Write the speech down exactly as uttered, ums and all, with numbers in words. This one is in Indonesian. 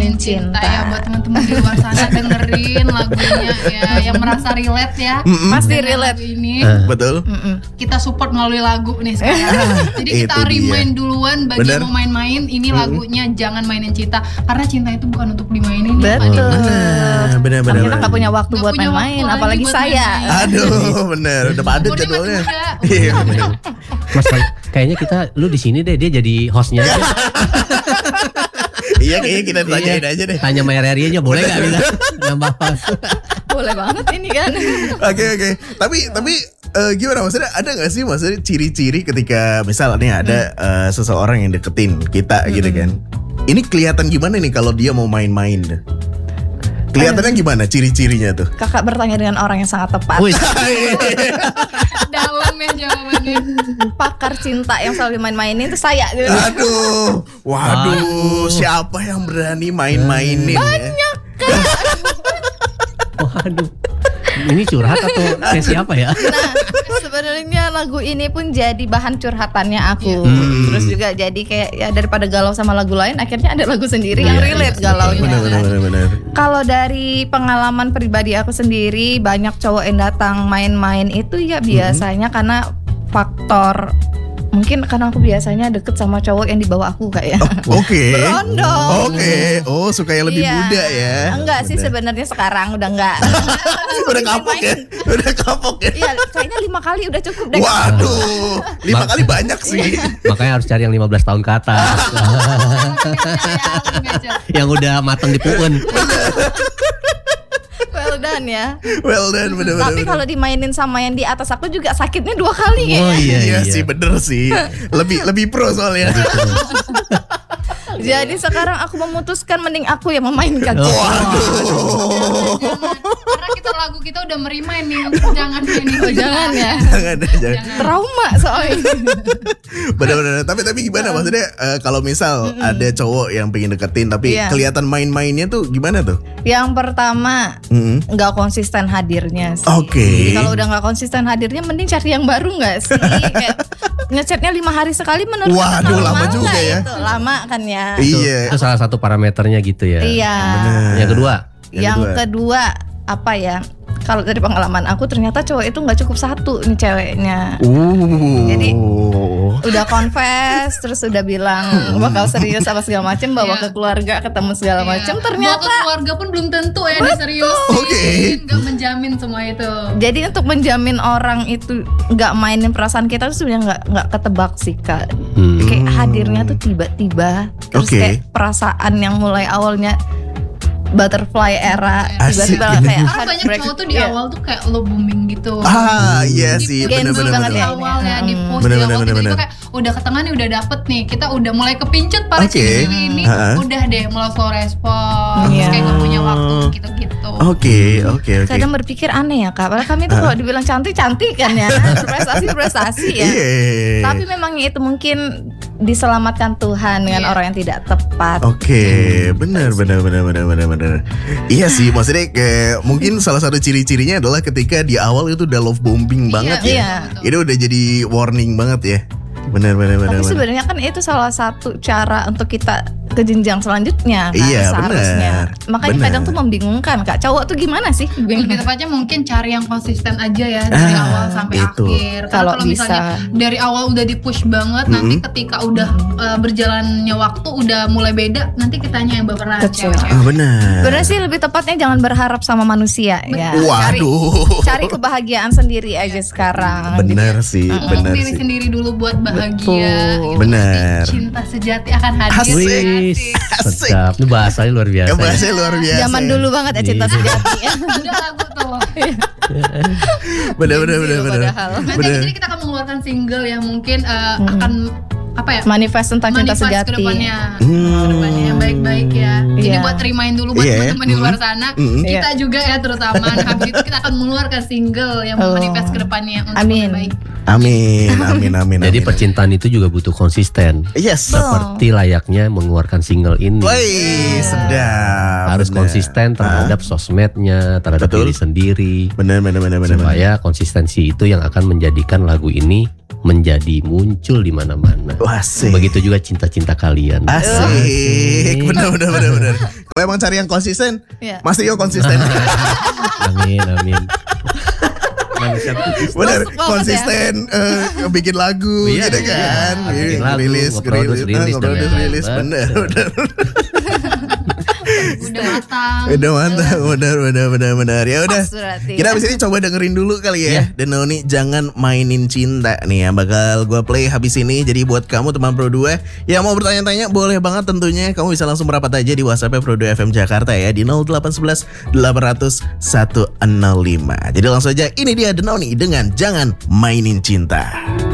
mainin cinta. Ya buat teman-teman di luar sana dengerin lagunya ya, yang merasa relate ya. Mm-mm. Pasti dengan relate lagu ini. Uh. Betul. Mm-mm. Kita support melalui lagu nih sekarang. Jadi kita Itu dia. remind duluan bagi Bener. yang mau main-main, ini Mm-mm. lagunya Jangan Mainin Cinta, karena cinta itu bukan untuk dimainin. Benar, ya, benar, Pak. benar. Iya, benar. kita nggak punya waktu Nggak buat punya main-main, waktu apalagi lagi buat saya. main-main. Aduh, benar. Udah padat Umurnya masih jadwalnya. muda. Iya. Bener. Mas, kayaknya kita lu di sini deh, dia jadi hostnya. Iya, kayaknya kita tanyain aja deh. Tanya Maya Ria-nya boleh nggak bisa nambah host? Boleh banget ini kan. Oke oke. Tapi tapi eh, gimana maksudnya, ada nggak sih maksudnya ciri-ciri ketika misalnya ada eh, seseorang yang deketin kita gitu kan? Ini kelihatan gimana nih kalau dia mau main-main? Kelihatannya gimana ciri-cirinya tuh? Kakak bertanya dengan orang yang sangat tepat. Wih, Dalam ya jawabannya. Pakar cinta yang selalu main-mainin itu saya gitu. Aduh, waduh, siapa yang berani main-mainin? Banyak. waduh. Ini curhat atau kayak siapa ya? Nah, sebenarnya lagu ini pun jadi bahan curhatannya aku. Hmm. Terus juga jadi kayak ya daripada galau sama lagu lain, akhirnya ada lagu sendiri yang Iya, relate iya, galaunya. Benar benar benar benar. Kalau dari pengalaman pribadi aku sendiri, banyak cowok yang datang main-main itu ya biasanya karena faktor, mungkin karena aku biasanya deket sama cowok yang di bawah aku kayak. Oh, Oke. Berondong. Oke. Oh, suka yang lebih Iya. muda ya? Enggak sih Benar. sebenarnya sekarang udah enggak. Udah kapok ya? Udah kapok ya? Iya, kayaknya lima kali udah cukup deh. Waduh, lima Ma- kali banyak sih. Makanya harus cari yang lima belas tahun ke atas. Yang udah mateng di puun. Well done ya. Well done, bener-bener. Tapi kalau dimainin sama yang di atas aku juga sakitnya dua kali ya. Oh iya, Iya iya. sih, bener sih. Lebih lebih pro soalnya. Jadi sekarang aku memutuskan mending aku yang memainkan. Oh. Waduh. Karena kita lagu kita udah merimain nih, jangan mainin Oh, jangan ya. Jangan, jangan. Trauma soalnya. Bener-bener. Tapi tapi gimana maksudnya eh, kalau misal ada cowok yang pengen deketin tapi Iya. kelihatan main-mainnya tuh gimana tuh? Yang pertama, Mm-mm. nggak konsisten hadirnya sih. Oke. Jadi kalau udah nggak konsisten hadirnya, mending cari yang baru nggak sih? Kayak ngechatnya lima hari sekali menurut Waduh, kakak lama normal juga nggak ya. itu? Lama kan ya. Iya. Itu salah satu parameternya gitu ya. Iya. Bener. Yang kedua, Yang Yang, kedua. kedua. apa ya? Kalau dari pengalaman aku ternyata cowok itu nggak cukup satu nih ceweknya. Uh. Jadi, Udah confess, terus udah bilang bakal serius apa segala macem, bawa Iya. ke keluarga, ketemu segala Iya. macem. Bawa Ternyata ke keluarga pun belum tentu ya diseriusin. Oke. Gak menjamin semua itu. jadi untuk menjamin orang itu nggak mainin perasaan kita tuh sebenarnya nggak nggak ketebak sih kak. hmm. Kayak hadirnya tuh tiba-tiba, terus Oke. kayak perasaan yang mulai awalnya butterfly era Asik. tiba-tiba kayak Karena banyak heartbreak. cowok tuh di Iya. awal tuh kayak lo booming gitu. Ah, iya Di sih, push Gen Z bener-bener. banget di ya. awal ya, di Hmm. post Bener, di bener, awal bener, tiba-tiba bener. kayak udah ke tengah nih, udah dapet nih, kita udah mulai kepincut para Oke. cewek ini, Ha-ha. udah deh mulai slow respon, Iya. terus kayak gak punya waktu gitu-gitu. Oke, oke, oke. Kadang berpikir aneh ya kak, padahal kami tuh kalau dibilang cantik cantik kan ya, prestasi prestasi ya. Iya. Tapi memang itu mungkin diselamatkan Tuhan dengan Iya. orang yang tidak tepat. Oke, benar, benar, benar, benar, benar, benar. Iya sih, maksudnya kayak mungkin salah satu ciri-cirinya adalah ketika di awal itu udah love bombing banget ya. iya. betul. Itu udah jadi warning banget ya. Benar, benar, benar. Tapi benar. sebenarnya kan itu salah satu cara untuk kita ke jenjang selanjutnya kan Iya, seharusnya. benar. Makanya Benar. kadang tuh membingungkan kak. Cowok tuh gimana sih? Bingung. Lebih tepatnya mungkin cari yang konsisten aja ya dari Ah, awal sampai itu. akhir. Karena Kalau kalau misalnya bisa. dari awal udah di push banget, nanti ketika udah uh, berjalannya waktu udah mulai beda, nanti kitanya yang baperan Kecewa. cewek-cewek. Ah, benar. Sebenarnya sih lebih tepatnya jangan berharap sama manusia ya. Cari, Waduh. cari kebahagiaan sendiri aja sekarang. Benar sih, Untuk benar diri sih. sendiri dulu buat bahagia. Betul. gitu. Benar. Nanti cinta sejati akan hadir. Asik. Wih, Asik. sedap. Ini bahasanya luar biasa. Ya, ya. bahasanya luar biasa. Zaman ya. dulu banget ya cinta Iya. sejati ya. Ada lagu tuh. Benar, benar, benar, benar. Padahal. Nanti Benar. jadi kita akan mengeluarkan single yang mungkin uh, akan apa ya? Manifest tentang cinta manifest sejati. ke depannya, Hmm. ke depannya yang baik-baik ya. Jadi Iya. buat remind dulu buat Iya. teman-teman di luar sana, Mm. kita juga ya terutama. Nah, habis itu kita akan mengeluarkan single yang Oh. manifest ke depannya untuk Amin. yang baik. Amin, amin, amin. Jadi amin. percintaan itu juga butuh konsisten. Yes. Betul. Seperti layaknya mengeluarkan single ini. Woi, sedap. harus bener. konsisten terhadap sosmednya, terhadap Betul. diri sendiri. Benar benar benar benar. Supaya konsistensi itu yang akan menjadikan lagu ini menjadi muncul di mana-mana. Wah, asik. Begitu juga cinta-cinta kalian. Asik. Benar benar benar benar. Kalau emang cari yang konsisten, Iya. Mas Tio konsisten. Amin, amin. Manusia Bener, Terus banget konsisten eh, bikin lagu Iya, gitu iya. kan. Bikin lagu, rilis, nge-produce, rilis, rilis, dan nge-produce, lain-lain. rilis. Bener, bener. Udah matang. Udah mantap, bener, bener, bener, bener. Ya udah. Pas berarti Kita ya. abis ini coba dengerin dulu kali ya. Iya. Denoni jangan mainin cinta nih ya. Bakal gue play habis ini. Jadi buat kamu teman Pro dua yang mau bertanya-tanya boleh banget tentunya. Kamu bisa langsung merapat aja di WhatsApp Pro dua F M Jakarta ya di nol delapan satu satu delapan nol nol satu nol lima. Jadi langsung aja ini dia Denoni dengan jangan mainin cinta.